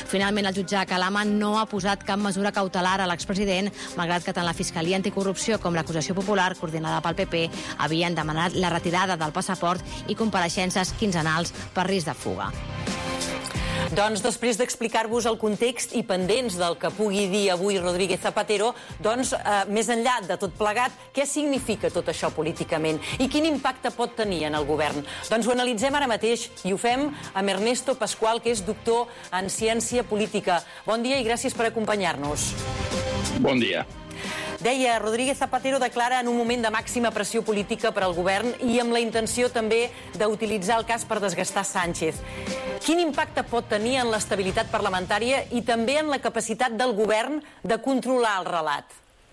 Finalment, el jutge Calama no ha posat cap mesura cautelar a l'expresident, malgrat que tant la Fiscalia Anticorrupció com l'Acusació Popular, coordinada pel PP, havien demanat la retirada del passaport i compareixences quinzenals per risc de fuga. Doncs després d'explicar-vos el context i pendents del que pugui dir avui Rodríguez Zapatero, doncs més enllà de tot plegat, què significa tot això políticament i quin impacte pot tenir en el govern? Doncs ho analitzem ara mateix i ho fem amb Ernesto Pascual, que és doctor en ciència política. Bon dia i gràcies per acompanyar-nos. Bon dia. Deia, Rodríguez Zapatero declara en un moment de màxima pressió política per al govern i amb la intenció també d'utilitzar el cas per desgastar Sánchez. Quin impacte pot tenir en l'estabilitat parlamentària i també en la capacitat del govern de controlar el relat?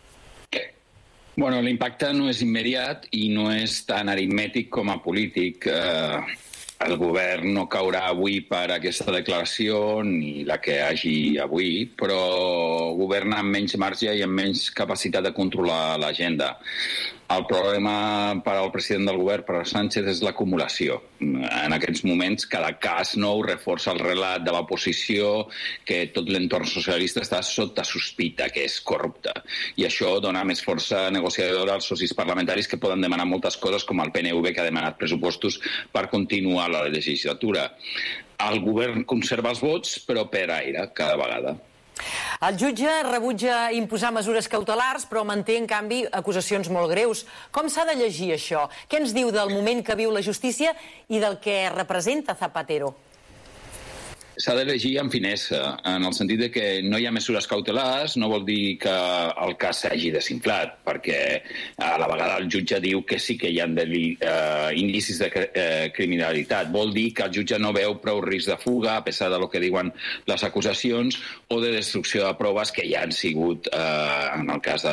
Bueno, l'impacte no és immediat i no és tan aritmètic com a polític. El govern no caurà avui per aquesta declaració ni la que hagi avui, però governa amb menys marge i amb menys capacitat de controlar l'agenda. El problema per al president del govern, per a Sánchez, és l'acumulació. En aquests moments, cada cas nou reforça el relat de l'oposició, que tot l'entorn socialista està sota sospita, que és corrupte. I això dona més força negociadora als socis parlamentaris que poden demanar moltes coses, com el PNV, que ha demanat pressupostos per continuar la legislatura. El govern conserva els vots, però per aire, cada vegada. El jutge rebutja imposar mesures cautelars, però manté, en canvi, acusacions molt greus. Com s'ha de llegir això? Què ens diu del moment que viu la justícia i del que representa Zapatero? S'ha de llegir amb finesa, en el sentit de que no hi ha mesures cautelars, no vol dir que el cas s'hagi desinflat, perquè a la vegada el jutge diu que sí que hi ha indicis de criminalitat. Vol dir que el jutge no veu prou risc de fuga, a pesar del que diuen les acusacions, o de destrucció de proves que ja han sigut, en el cas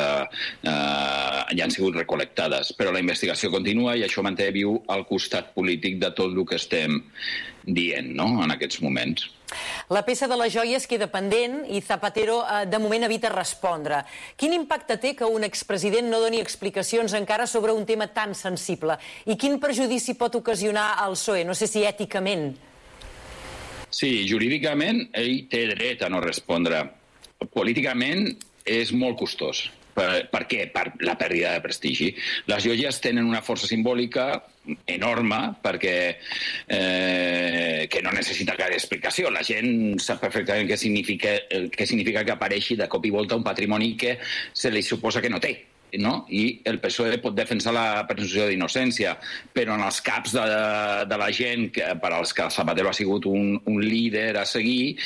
ja han sigut recol·lectades. Però la investigació continua i això manté viu al costat polític de tot el que estem dient, no?, en aquests moments. La peça de les joies queda pendent i Zapatero de moment evita respondre. Quin impacte té que un expresident no doni explicacions encara sobre un tema tan sensible? I quin perjudici pot ocasionar al PSOE? No sé si èticament. Sí, jurídicament ell té dret a no respondre. Políticament és molt costós. Per què? Per la pèrdua de prestigi. Les joies tenen una força simbòlica enorme perquè que no necessita gaire explicació. La gent sap perfectament què significa que apareixi de cop i volta un patrimoni que se li suposa que no té. No? I el PSOE pot defensar la presumpció d'innocència, però en els caps de la gent per als que Zapatero ha sigut un líder a seguir,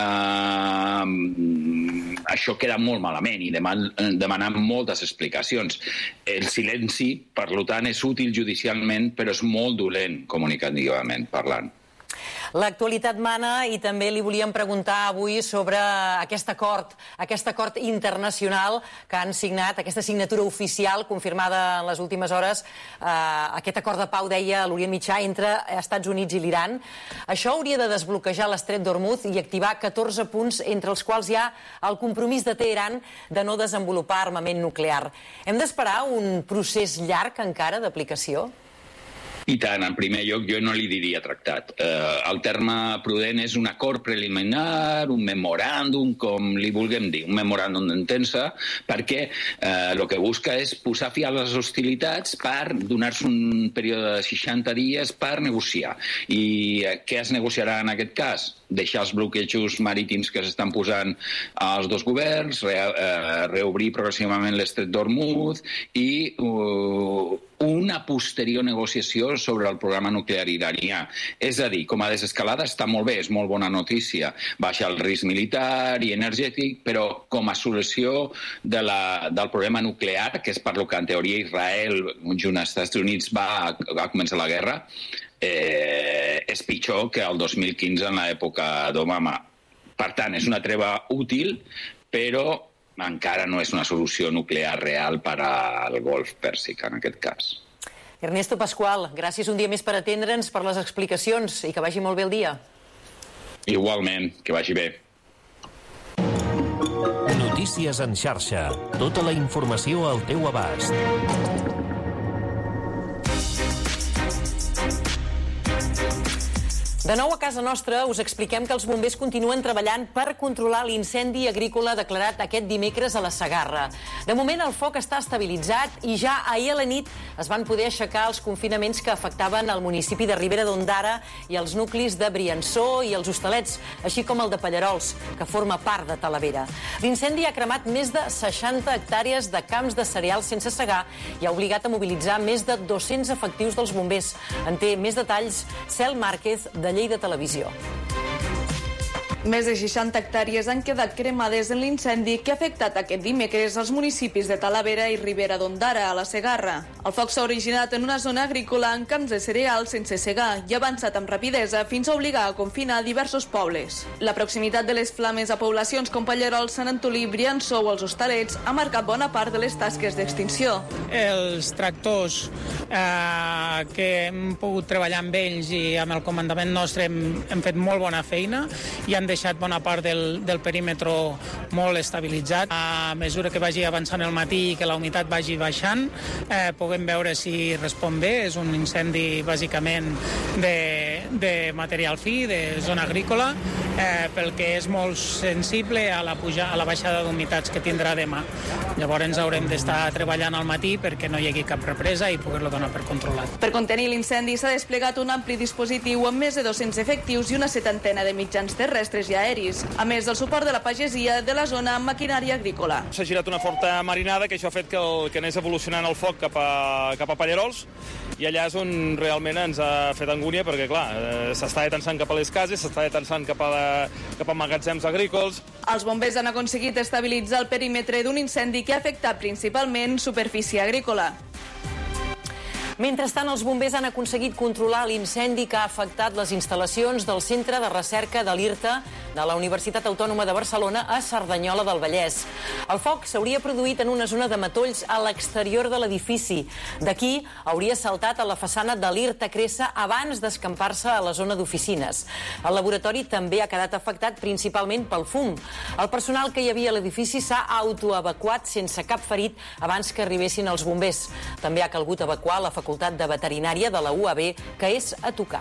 això queda molt malament i demanen moltes explicacions. El silenci, per tant, és útil judicialment, però és molt dolent comunicativament parlant. L'actualitat mana i també li volíem preguntar avui sobre aquest acord internacional que han signat, aquesta signatura oficial confirmada en les últimes hores, aquest acord de pau, deia, a l'Orient Mitjà entre Estats Units i l'Iran. Això hauria de desbloquejar l'estret d'Hormuz i activar 14 punts, entre els quals hi ha el compromís de Teheran de no desenvolupar armament nuclear. Hem d'esperar un procés llarg encara d'aplicació? I tant, en primer lloc jo no li diria tractat. El terme prudent és un acord preliminar, un memoràndum, com li vulguem dir, un memoràndum d'entesa, perquè el que busca és posar fi a les hostilitats per donar-se un període de 60 dies per negociar. I què es negociarà en aquest cas? Deixar els bloquejos marítims que s'estan posant als dos governs, reobrir progressivament l'estret d'Hormuz i una posterior negociació sobre el programa nuclear iranià. És a dir, com a desescalada està molt bé, és molt bona notícia, baixa el risc militar i energètic, però com a solució del problema nuclear, que és per lo que en teoria Israel, junt als Estats Units, va començar la guerra, és pitjor que el 2015 en l'època d'Obama. Per tant, és una treva útil, però encara no és una solució nuclear real per al Golf Pèrsic, en aquest cas. Ernesto Pascual, gràcies un dia més per atendre'ns, per les explicacions i que vagi molt bé el dia. Igualment, que vagi bé. Notícies en xarxa. Tota la informació al teu abast. De nou a casa nostra us expliquem que els bombers continuen treballant per controlar l'incendi agrícola declarat aquest dimecres a la Segarra. De moment el foc està estabilitzat i ja ahir a la nit es van poder aixecar els confinaments que afectaven el municipi de Ribera d'Ondara i els nuclis de Briançó i els Hostalets, així com el de Pallarols, que forma part de Talavera. L'incendi ha cremat més de 60 hectàrees de camps de cereals sense segar i ha obligat a mobilitzar més de 200 efectius dels bombers. En té més detalls Cel Márquez, de Lleida Televisió. Més de 60 hectàrees han quedat cremades en l'incendi que ha afectat aquest dimecres als municipis de Talavera i Ribera d'Ondara, a la Segarra. El foc s'ha originat en una zona agrícola amb camps de cereals sense segar i ha avançat amb rapidesa fins a obligar a confinar diversos pobles. La proximitat de les flames a poblacions com Pallarols, Sant Antolí, Briançó o els Hostalets ha marcat bona part de les tasques d'extinció. Els tractors que hem pogut treballar amb ells i amb el comandament nostre hem fet molt bona feina i han deixat bona part del perímetre molt estabilitzat. A mesura que vagi avançant el matí i que la humitat vagi baixant, puguem veure si respon bé. És un incendi bàsicament de material fi, de zona agrícola, pel que és molt sensible a la baixada d'humitats que tindrà demà. Llavors haurem d'estar treballant al matí perquè no hi hagi cap represa i poder-lo donar per controlat. Per contenir l'incendi s'ha desplegat un ampli dispositiu amb més de 200 efectius i una 70 de mitjans terrestres i aeris, a més del suport de la pagesia de la zona amb maquinària agrícola. S'ha girat una forta marinada que això ha fet que anés evolucionant el foc cap a Pallarols i allà és on realment ens ha fet angúnia perquè, clar, s'està tensant cap a les cases, s'està tensant cap a magatzems agrícoles. Els bombers han aconseguit estabilitzar el perímetre d'un incendi que ha afectat principalment superfície agrícola. Mentrestant, els bombers han aconseguit controlar l'incendi que ha afectat les instal·lacions del Centre de Recerca de l'IRTA de la Universitat Autònoma de Barcelona a Cerdanyola del Vallès. El foc s'hauria produït en una zona de matolls a l'exterior de l'edifici. D'aquí hauria saltat a la façana de l'IRTA Cressa abans d'escampar-se a la zona d'oficines. El laboratori també ha quedat afectat principalment pel fum. El personal que hi havia a l'edifici s'ha autoevacuat sense cap ferit abans que arribessin els bombers. També ha calgut evacuar la Facultat de Veterinària de la UAB, que és a tocar.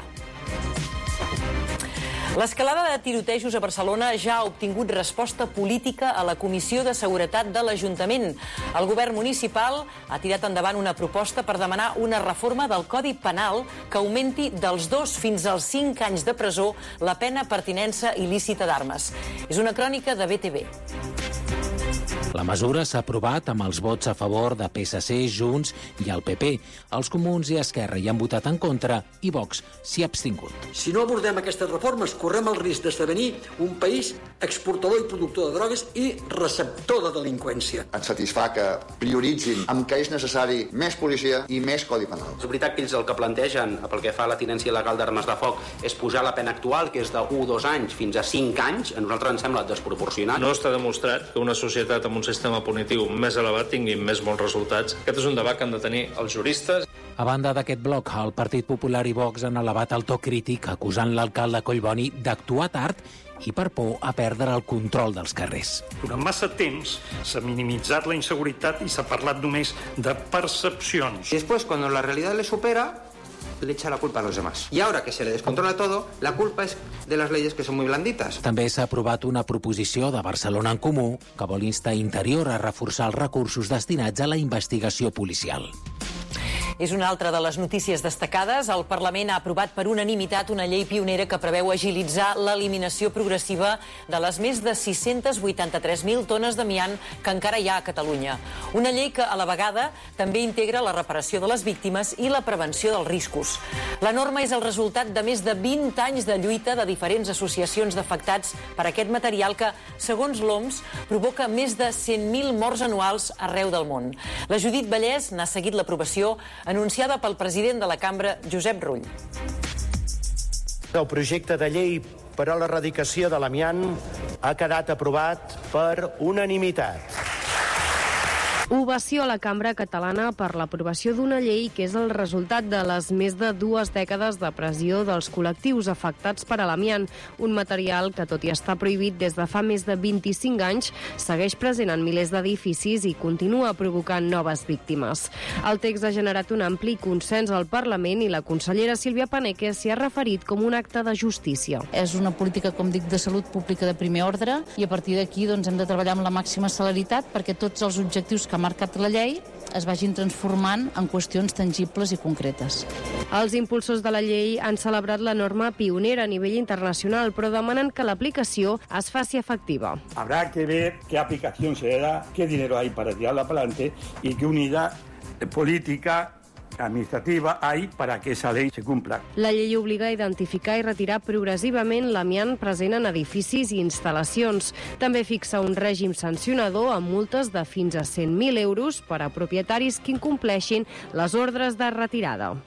L'escalada de tirotejos a Barcelona ja ha obtingut resposta política a la Comissió de Seguretat de l'Ajuntament. El govern municipal ha tirat endavant una proposta per demanar una reforma del Codi Penal que augmenti dels 2 fins als 5 anys de presó la pena per tinença il·lícita d'armes. És una crònica de BTV. La mesura s'ha aprovat amb els vots a favor de PSC, Junts i el PP. Els Comuns i Esquerra hi han votat en contra i Vox s'hi ha abstingut. Si no abordem aquestes reformes, correm el risc d'esdevenir un país exportador i productor de drogues i receptor de delinqüència. Ens satisfà que prioritzin amb què és necessari més policia i més codi penal. És veritat que ells el que plantegen pel que fa a la tinença il·legal d'armes de foc és pujar la pena actual, que és de 1-2 anys fins a 5 anys. A nosaltres ens sembla desproporcionat. No està demostrat que una societat amb un sistema punitiu més elevat tingui més bons resultats. Aquest és un debat que han de tenir els juristes. A banda d'aquest bloc, el Partit Popular i Vox han elevat el to crític acusant l'alcalde Collboni d'actuar tard i per por a perdre el control dels carrers. Durant massa temps s'ha minimitzat la inseguretat i s'ha parlat només de percepcions. Después, cuando la realidad le supera, le echa la culpa a los demás. Y ahora que se le descontrola todo, la culpa es de las leyes que son muy blanditas. També s'ha aprovat una proposició de Barcelona en Comú que vol instar Interior a reforçar els recursos destinats a la investigació policial. És una altra de les notícies destacades. El Parlament ha aprovat per unanimitat una llei pionera que preveu agilitzar l'eliminació progressiva de les més de 683.000 tones d'amiant que encara hi ha a Catalunya. Una llei que, a la vegada, també integra la reparació de les víctimes i la prevenció dels riscos. La norma és el resultat de més de 20 anys de lluita de diferents associacions d'afectats per aquest material que, segons l'OMS, provoca més de 100.000 morts anuals arreu del món. La Judit Vallès n'ha seguit l'aprovació anunciada pel president de la Cambra, Josep Rull. El projecte de llei per a l'erradicació de l'amiant ha quedat aprovat per unanimitat. Ovació a la Cambra Catalana per l'aprovació d'una llei que és el resultat de les més de 2 dècades de pressió dels col·lectius afectats per l'amiant, un material que, tot i estar prohibit des de fa més de 25 anys, segueix present en milers d'edificis i continua provocant noves víctimes. El text ha generat un ampli consens al Parlament i la consellera Sílvia Paneque s'hi ha referit com un acte de justícia. És una política, com dic, de salut pública de primer ordre i a partir d'aquí hem de treballar amb la màxima celeritat perquè tots els objectius que ha marcat la llei es vagin transformant en qüestions tangibles i concretes. Els impulsors de la llei han celebrat la norma pionera a nivell internacional, però demanen que l'aplicació es faci efectiva. Habrá que ver qué aplicación se da, qué dinero hay para tirarla para adelante y qué unidad política administrativa hay para que esa ley se cumpla. La llei obliga a identificar i retirar progressivament l'amiant present en edificis i instal·lacions. També fixa un règim sancionador amb multes de fins a 100.000 euros per a propietaris que incompleixin les ordres de retirada.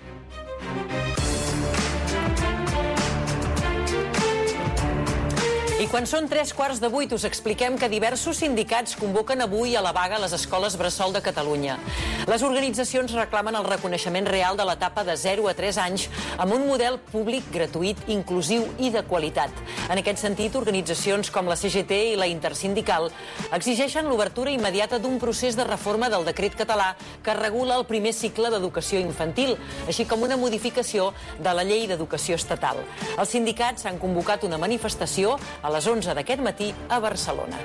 I quan són 7:45 us expliquem que diversos sindicats convoquen avui a la vaga a les escoles bressol de Catalunya. Les organitzacions reclamen el reconeixement real de l'etapa de 0 a 3 anys amb un model públic, gratuït, inclusiu i de qualitat. En aquest sentit, organitzacions com la CGT i la Intersindical exigeixen l'obertura immediata d'un procés de reforma del decret català que regula el primer cicle d'educació infantil, així com una modificació de la llei d'educació estatal. Els sindicats han convocat una manifestació a les 11 d'aquest matí a Barcelona.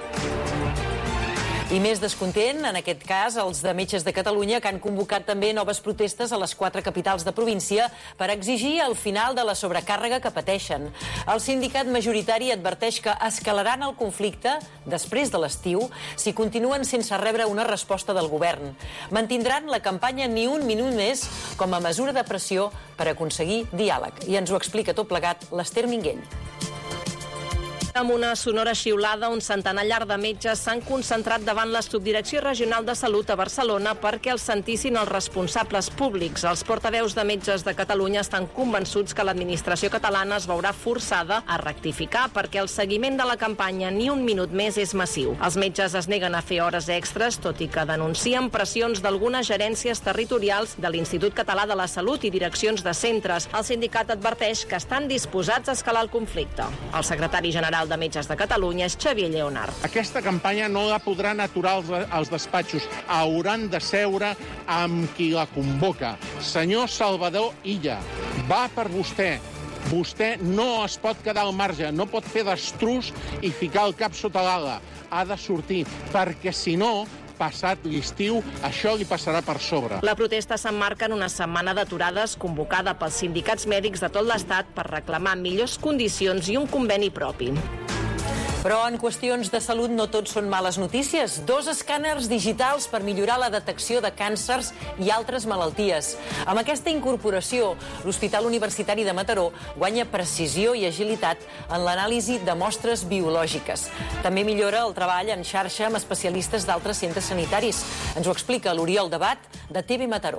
I més descontent, en aquest cas, els de Metges de Catalunya, que han convocat també noves protestes a les 4 capitals de província per exigir el final de la sobrecàrrega que pateixen. El sindicat majoritari adverteix que escalaran el conflicte després de l'estiu si continuen sense rebre una resposta del govern. Mantindran la campanya Ni un minut més com a mesura de pressió per aconseguir diàleg. I ens ho explica tot plegat l'Ester Minguell. Amb una sonora xiulada, un centenar llarg de metges s'han concentrat davant la Subdirecció Regional de Salut a Barcelona perquè els sentissin els responsables públics. Els portaveus de Metges de Catalunya estan convençuts que l'administració catalana es veurà forçada a rectificar perquè el seguiment de la campanya Ni un minut més és massiu. Els metges es neguen a fer hores extres, tot i que denuncien pressions d'algunes gerències territorials de l'Institut Català de la Salut i direccions de centres. El sindicat adverteix que estan disposats a escalar el conflicte. El secretari general de Metges de Catalunya és Xavier Lleonard. Aquesta campanya no la podran aturar els despatxos. Hauran de seure amb qui la convoca. Senyor Salvador Illa, va per vostè. Vostè no es pot quedar al marge, no pot fer d'estrus i ficar el cap sota l'ala. Ha de sortir, perquè si no, passat l'estiu, això li passarà per sobre. La protesta s'emmarca en una setmana d'aturades convocada pels sindicats mèdics de tot l'Estat per reclamar millors condicions i un conveni propi. Però en qüestions de salut no tot són males notícies. 2 escàners digitals per millorar la detecció de càncers i altres malalties. Amb aquesta incorporació, l'Hospital Universitari de Mataró guanya precisió i agilitat en l'anàlisi de mostres biològiques. També millora el treball en xarxa amb especialistes d'altres centres sanitaris. Ens ho explica l'Oriol Debat, de TV Mataró.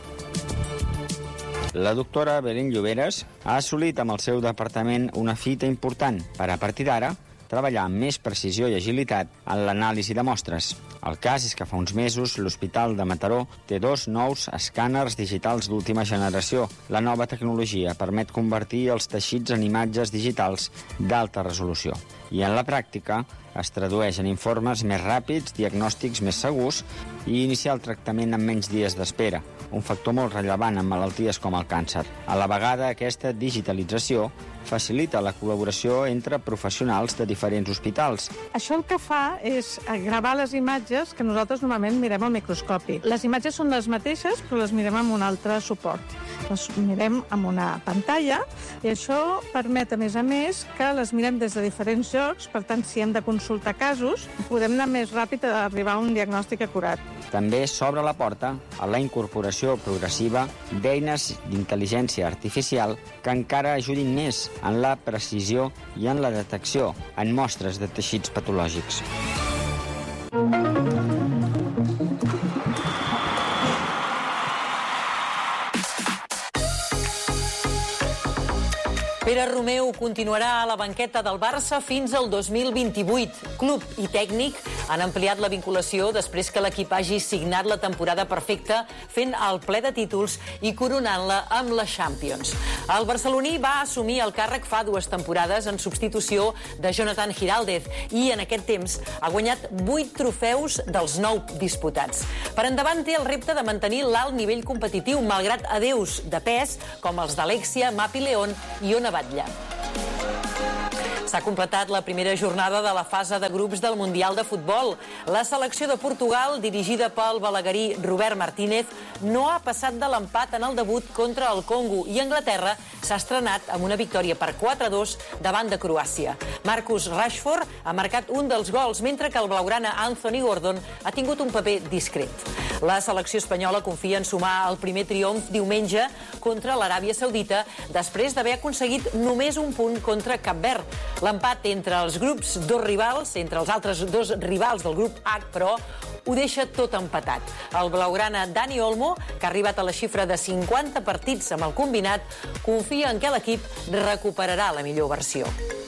La doctora Belén Lloberes ha assolit amb el seu departament una fita important per, a partir d'ara, treballar amb més precisió i agilitat en l'anàlisi de mostres. El cas és que fa uns mesos l'Hospital de Mataró té 2 nous escàners digitals d'última generació. La nova tecnologia permet convertir els teixits en imatges digitals d'alta resolució. I en la pràctica es tradueix en informes més ràpids, diagnòstics més segurs i iniciar el tractament en menys dies d'espera, un factor molt rellevant en malalties com el càncer. A la vegada, aquesta digitalització facilita la col·laboració entre professionals de diferents hospitals. Això el que fa és gravar les imatges que nosaltres normalment mirem al microscopi. Les imatges són les mateixes, però les mirem amb un altre suport. Les mirem amb una pantalla i això permet, a més, que les mirem des de diferents llocs. Per tant, si hem de consultar casos, podem anar més ràpid a arribar a un diagnòstic acurat. També s'obre la porta a la incorporació progressiva d'eines d'intel·ligència artificial que encara ajudin més en la precisió i en la detecció en mostres de teixits patològics. Pere Pere Romeu continuarà a la banqueta del Barça fins al 2028. Club i tècnic han ampliat la vinculació després que l'equip hagi signat la temporada perfecta fent el ple de títols i coronant-la amb la Champions. El barceloní va assumir el càrrec fa 2 temporades en substitució de Jonathan Giraldez i en aquest temps ha guanyat 8 trofeus dels 9 disputats. Per endavant té el repte de mantenir l'alt nivell competitiu malgrat adeus de pes com els d'Alexia, Mapi León i Ona Batlle. S'ha completat la primera jornada de la fase de grups del Mundial de Futbol. La selecció de Portugal, dirigida pel balaguerí Robert Martínez, no ha passat de l'empat en el debut contra el Congo i Anglaterra s'ha estrenat amb una victòria per 4-2 davant de Croàcia. Marcus Rashford ha marcat un dels gols, mentre que el blaugrana Anthony Gordon ha tingut un paper discret. La selecció espanyola confia en sumar el primer triomf diumenge contra l'Aràbia Saudita després d'haver aconseguit només un punt contra Cap Verd. L'empat entre els grups entre els altres 2 rivals del grup H, però, ho deixa tot empatat. El blaugrana Dani Olmo, que ha arribat a la xifra de 50 partits amb el combinat, confia en que l'equip recuperarà la millor versió.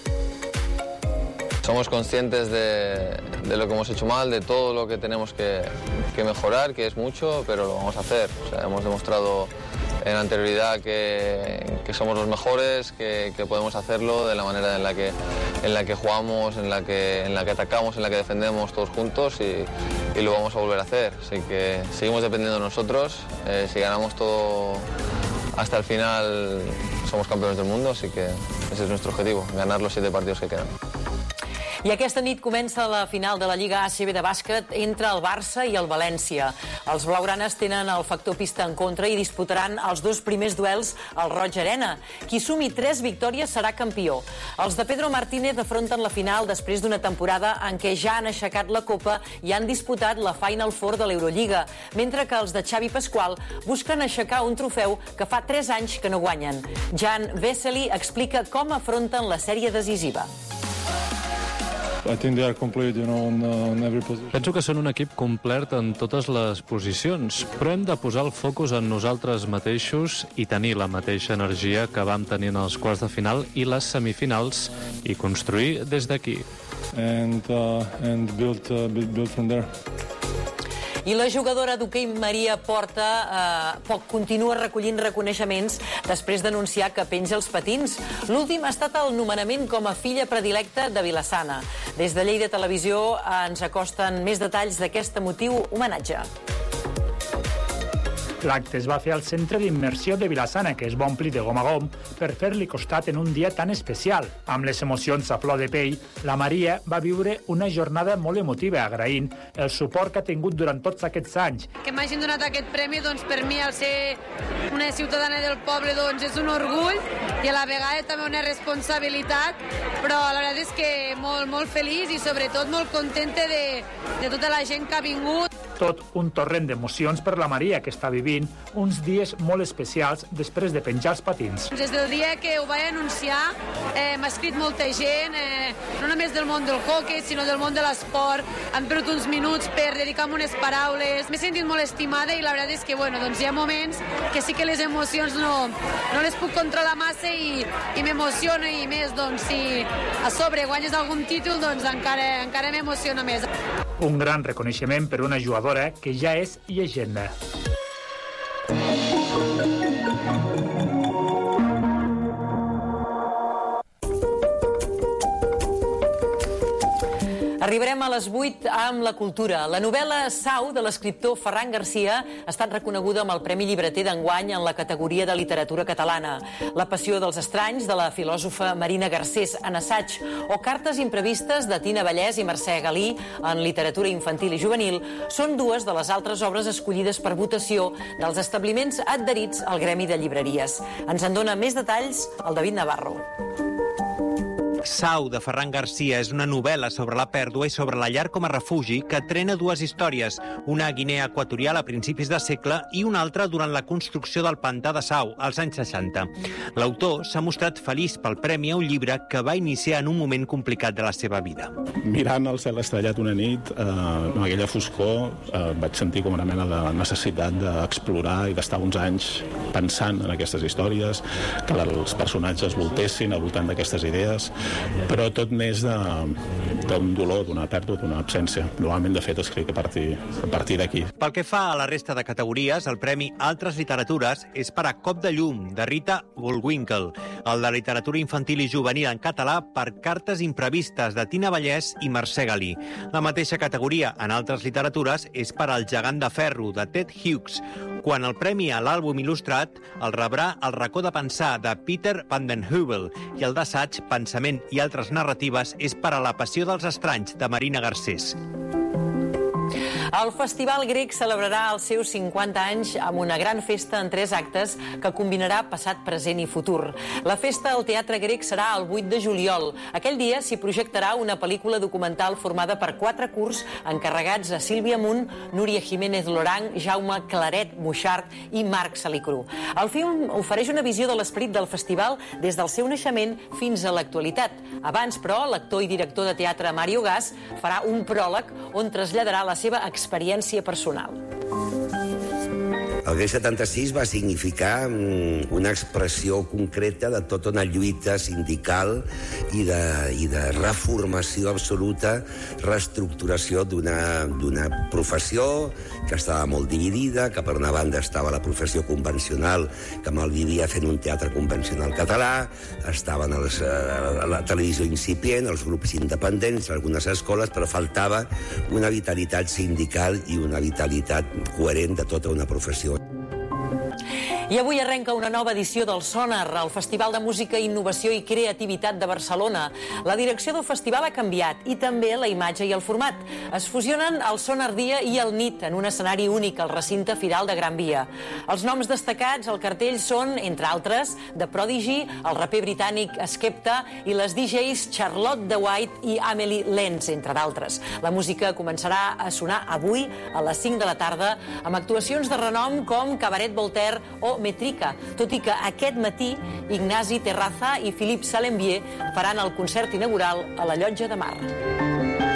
Somos conscientes de lo que hemos hecho mal, de todo lo que tenemos que mejorar, que es mucho, pero lo vamos a hacer. O sea, hemos demostrado en anterioridad que somos los mejores, que podemos hacerlo de la manera en la que jugamos, en la que atacamos, en la que defendemos todos juntos y lo vamos a volver a hacer. Así que seguimos dependiendo de nosotros. Si ganamos todo hasta el final, somos campeones del mundo, así que ese es nuestro objetivo, ganar los 7 partidos que quedan. I aquesta nit comença la final de la Lliga ACB de bàsquet entre el Barça i el València. Els blaugranes tenen el factor pista en contra i disputaran els 2 primers duels al Roig Arena. Qui sumi 3 victòries serà campió. Els de Pedro Martínez afronten la final després d'una temporada en què ja han aixecat la Copa i han disputat la Final Four de l'Eurolliga, mentre que els de Xavi Pasqual busquen aixecar un trofeu que fa 3 anys que no guanyen. Jan Vesely explica com afronten la sèrie decisiva. Penso que són un equip complet en totes les posicions, però hem de posar el focus en nosaltres mateixos i tenir la mateixa energia que vam tenir en els quarts de final i les semifinals i construir des d'aquí. I la jugadora d'hoquei Maria Porta continua recollint reconeixements després d'anunciar que penja els patins. L'últim ha estat el nomenament com a filla predilecta de Vila-sana. Des de Lleida Televisió ens acosten més detalls d'aquest emotiu homenatge. L'acte es va fer al centre d'immersió de Vila-sana, que es va omplir de gom a gom per fer-li costat en un dia tan especial. Amb les emocions a flor de pell, la Maria va viure una jornada molt emotiva, agraint el suport que ha tingut durant tots aquests anys. Que m'hagin donat aquest premi, doncs, per mi, al ser una ciutadana del poble, doncs, és un orgull i a la vegada també una responsabilitat, però la veritat és que molt feliç i sobretot molt contenta de tota la gent que ha vingut. Tot un torrent d'emocions per la Maria, que està vivint uns dies molt especials després de penjar els patins. Des del dia que ho vaig anunciar m'ha escrit molta gent, no només del món del hoquei, sinó del món de l'esport. Han perdut uns minuts per dedicar-me unes paraules. M'he sentit molt estimada i la veritat és que doncs hi ha moments que sí que les emocions no les puc controlar massa i m'emociono i més, doncs, si a sobre guanyes algun títol, doncs encara m'emociona més. Un gran reconeixement per una jugadora que ja és llegenda. Arribarem a les 8 amb la cultura. La novel·la Sau, de l'escriptor Ferran Garcia, ha estat reconeguda amb el Premi Llibreter d'enguany en la categoria de literatura catalana. La passió dels estranys, de la filòsofa Marina Garcés, en assaig, o Cartes imprevistes, de Tina Vallès i Mercè Galí, en literatura infantil i juvenil, són 2 de les altres obres escollides per votació dels establiments adherits al Gremi de Llibreries. Ens en dona més detalls el David Navarro. Sau, de Ferran Garcia, és una novel·la sobre la pèrdua i sobre la llar com a refugi que trena dues històries, una a Guinea Equatorial a principis de segle i una altra durant la construcció del pantà de Sau, als anys 60. L'autor s'ha mostrat feliç pel premi a un llibre que va iniciar en un moment complicat de la seva vida. Mirant el cel estrellat una nit, amb aquella foscor, vaig sentir com una mena de necessitat d'explorar i d'estar uns anys pensant en aquestes històries, que els personatges voltessin al voltant d'aquestes idees, però tot més d'un dolor, d'una pèrdua, d'una absència. Normalment, de fet, escric a partir d'aquí. Pel que fa a la resta de categories, el Premi Altres Literatures és per a Cop de llum, de Rita Bullwinkle, el de Literatura Infantil i Juvenil en català per Cartes imprevistes, de Tina Vallès i Mercè Galí. La mateixa categoria en Altres Literatures és per al Gegant de ferro, de Ted Hughes, quan el premi a l'àlbum il·lustrat el rebrà El racó de pensar, de Peter van den Heuvel, i el d'assaig, pensament i altres narratives és per a La passió dels estranys, de Marina Garcés. El Festival Grec celebrarà els seus 50 anys amb una gran festa en 3 actes que combinarà passat, present i futur. La festa al Teatre Grec serà el 8 de juliol. Aquell dia s'hi projectarà una pel·lícula documental formada per 4 curts encarregats a Sílvia Munt, Núria Jiménez Lorang, Jaume Claret Muixart i Marc Salicru. El film ofereix una visió de l'esperit del festival des del seu naixement fins a l'actualitat. Abans, però, l'actor i director de teatre Mario Gas farà un pròleg on traslladarà la seva experiència personal. El Grec 76 va significar una expressió concreta de tota una lluita sindical i de reformació absoluta, reestructuració d'una professió que estava molt dividida, que per una banda estava la professió convencional, que malvivia fent un teatre convencional català, estaven la televisió incipient, els grups independents, algunes escoles, però faltava una vitalitat sindical i una vitalitat coherent de tota una professió. I avui arrenca una nova edició del Sonar, el Festival de Música, Innovació i Creativitat de Barcelona. La direcció del festival ha canviat i també la imatge i el format. Es fusionen el Sonar Dia i el NIT en un escenari únic al recinte Firal de Gran Via. Els noms destacats al cartell són, entre altres, The Prodigy, el raper britànic Skepta i les DJs Charlotte de White i Amelie Lenz, entre d'altres. La música començarà a sonar avui a les 5 de la tarda amb actuacions de renom com Cabaret Voltaire o Metrica, tot i que aquest matí Ignasi Terraza i Philippe Salembier faran el concert inaugural a la Llotja de Mar.